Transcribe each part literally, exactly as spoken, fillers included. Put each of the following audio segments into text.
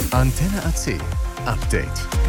Antenne A C Update.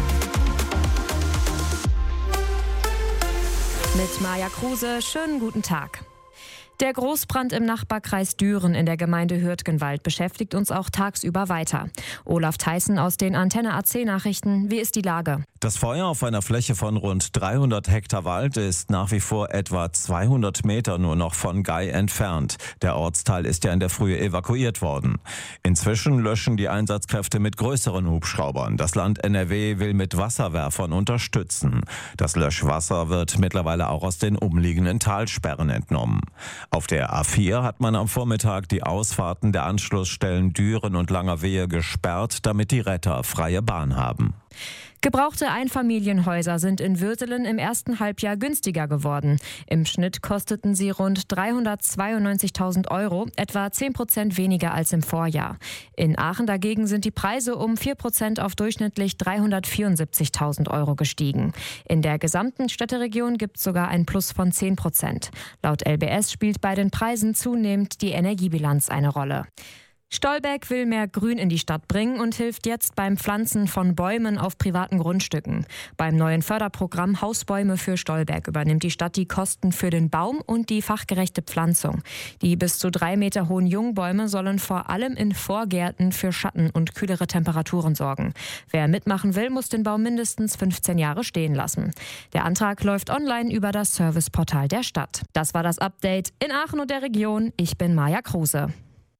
Mit Maja Kruse, schönen guten Tag. Der Großbrand im Nachbarkreis Düren in der Gemeinde Hürtgenwald beschäftigt uns auch tagsüber weiter. Olaf Theissen aus den Antenne A C Nachrichten. Wie ist die Lage? Das Feuer auf einer Fläche von rund dreihundert Hektar Wald ist nach wie vor etwa zweihundert Meter nur noch von Gei entfernt. Der Ortsteil ist ja in der Frühe evakuiert worden. Inzwischen löschen die Einsatzkräfte mit größeren Hubschraubern. Das Land N R W will mit Wasserwerfern unterstützen. Das Löschwasser wird mittlerweile auch aus den umliegenden Talsperren entnommen. Auf der A vier hat man am Vormittag die Ausfahrten der Anschlussstellen Düren und Langerwehe gesperrt, damit die Retter freie Bahn haben. Gebrauchte Einfamilienhäuser sind in Würselen im ersten Halbjahr günstiger geworden. Im Schnitt kosteten sie rund dreihundertzweiundneunzigtausend Euro, etwa zehn Prozent weniger als im Vorjahr. In Aachen dagegen sind die Preise um vier Prozent auf durchschnittlich dreihundertvierundsiebzigtausend Euro gestiegen. In der gesamten Städteregion gibt es sogar ein Plus von zehn Prozent. Laut L B S spielt bei den Preisen zunehmend die Energiebilanz eine Rolle. Stolberg will mehr Grün in die Stadt bringen und hilft jetzt beim Pflanzen von Bäumen auf privaten Grundstücken. Beim neuen Förderprogramm Hausbäume für Stolberg übernimmt die Stadt die Kosten für den Baum und die fachgerechte Pflanzung. Die bis zu drei Meter hohen Jungbäume sollen vor allem in Vorgärten für Schatten und kühlere Temperaturen sorgen. Wer mitmachen will, muss den Baum mindestens fünfzehn Jahre stehen lassen. Der Antrag läuft online über das Serviceportal der Stadt. Das war das Update in Aachen und der Region. Ich bin Maja Kruse.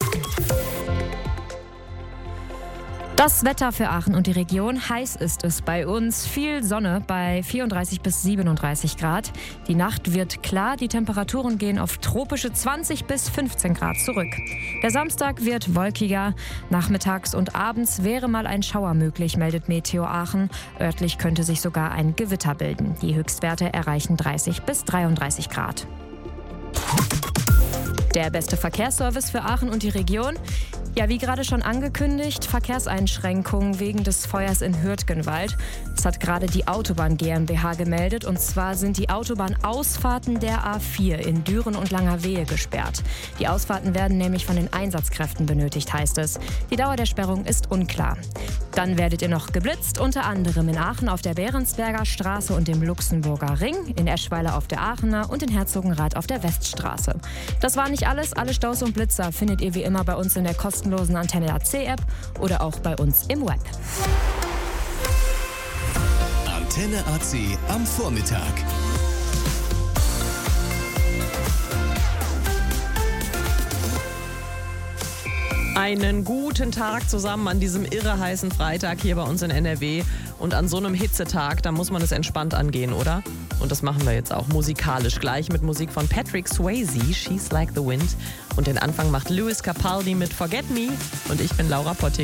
Das Wetter für Aachen und die Region. Heiß ist es bei uns. Viel Sonne bei vierunddreißig bis siebenunddreißig Grad. Die Nacht wird klar. Die Temperaturen gehen auf tropische zwanzig bis fünfzehn Grad zurück. Der Samstag wird wolkiger. Nachmittags und abends wäre mal ein Schauer möglich, meldet Meteo Aachen. Örtlich könnte sich sogar ein Gewitter bilden. Die Höchstwerte erreichen dreißig bis dreiunddreißig Grad. Der beste Verkehrsservice für Aachen und die Region. Ja, wie gerade schon angekündigt, Verkehrseinschränkungen wegen des Feuers in Hürtgenwald. Das hat gerade die Autobahn GmbH gemeldet. Und zwar sind die Autobahnausfahrten der A vier in Düren und Langerwehe gesperrt. Die Ausfahrten werden nämlich von den Einsatzkräften benötigt, heißt es. Die Dauer der Sperrung ist unklar. Dann werdet ihr noch geblitzt, unter anderem in Aachen auf der Behrensberger Straße und dem Luxemburger Ring, in Eschweiler auf der Aachener und in Herzogenrath auf der Weststraße. Das war nicht alles. Alle Staus und Blitzer findet ihr wie immer bei uns in der kostenlosen Antenne A C App oder auch bei uns im Web. Antenne A C am Vormittag. Einen guten Tag zusammen an diesem irre heißen Freitag hier bei uns in N R W. Und an so einem Hitzetag, da muss man es entspannt angehen, oder? Und das machen wir jetzt auch musikalisch. Gleich mit Musik von Patrick Swayze, She's Like the Wind. Und den Anfang macht Lewis Capaldi mit Forget Me. Und ich bin Laura Pottig.